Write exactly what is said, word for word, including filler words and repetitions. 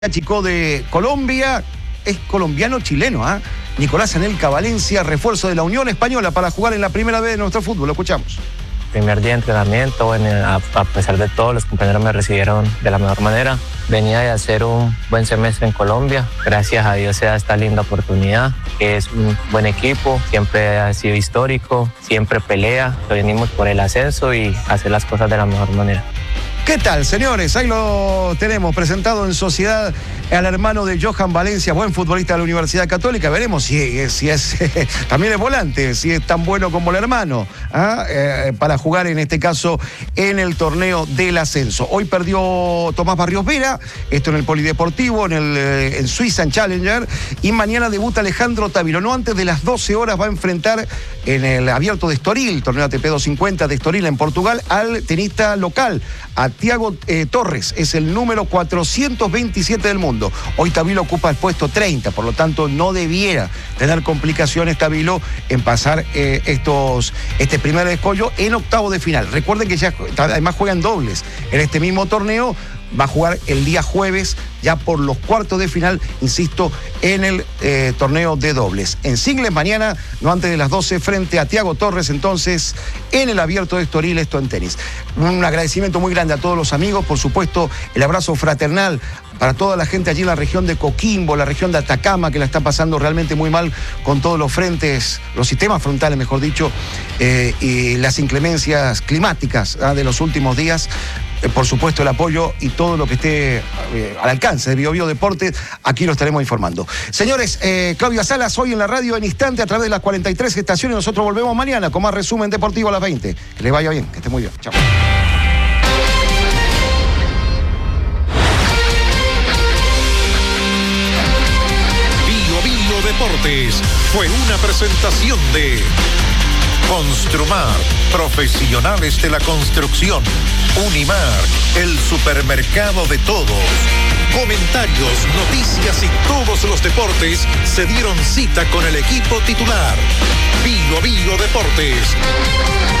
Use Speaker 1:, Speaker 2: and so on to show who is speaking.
Speaker 1: Chico de Colombia, es colombiano-chileno, ¿ah? ¿eh? Nicolás Anelka Valencia, refuerzo de la Unión Española para jugar en la primera vez de nuestro fútbol. Lo escuchamos.
Speaker 2: Primer día de entrenamiento, bueno, a, a pesar de todo, los compañeros me recibieron de la mejor manera. Venía de hacer un buen semestre en Colombia. Gracias a Dios se da esta linda oportunidad, que es un buen equipo, siempre ha sido histórico, siempre pelea. Venimos por el ascenso y hacer las cosas de la mejor manera.
Speaker 1: ¿Qué tal, señores? Ahí lo tenemos presentado en sociedad al hermano de Johan Valencia, buen futbolista de la Universidad Católica. Veremos si, si es, también es volante, si es tan bueno como el hermano, ¿ah? eh, para jugar en este caso en el torneo del ascenso. Hoy perdió Tomás Barrios Vera, esto en el Polideportivo, en, el, en Suiza, en Challenger, y mañana debuta Alejandro Tavilo. No antes de las doce horas va a enfrentar en el Abierto de Estoril, torneo A T P doscientos cincuenta de Estoril en Portugal, al tenista local, a Thiago eh, Torres, es el número cuatrocientos veintisiete del mundo. Hoy Tavilo ocupa el puesto treinta, por lo tanto no debiera tener complicaciones Tavilo en pasar eh, estos, este primer escollo en octavo de final. Recuerden que ya además juegan dobles en este mismo torneo. Va a jugar el día jueves, ya por los cuartos de final, insisto, en el eh, torneo de dobles. En singles mañana, no antes de las doce, frente a Thiago Torres, entonces, en el Abierto de Estoril, esto en tenis. Un agradecimiento muy grande a todos los amigos, por supuesto, el abrazo fraternal para toda la gente allí en la región de Coquimbo, la región de Atacama, que la está pasando realmente muy mal con todos los frentes, los sistemas frontales, mejor dicho, eh, y las inclemencias climáticas ¿ah? de los últimos días. Eh, por supuesto, el apoyo y todo lo que esté eh, al alcance de Bio Bio Deportes, aquí lo estaremos informando. Señores, eh, Claudia Salas, hoy en la radio en instante a través de las cuarenta y tres estaciones. Nosotros volvemos mañana con más resumen deportivo a las veinte. Que les vaya bien, que esté muy bien. Chao.
Speaker 3: Deportes fue una presentación de Construmar, profesionales de la construcción. Unimar, el supermercado de todos. Comentarios, noticias y todos los deportes se dieron cita con el equipo titular. Bio Bio Deportes.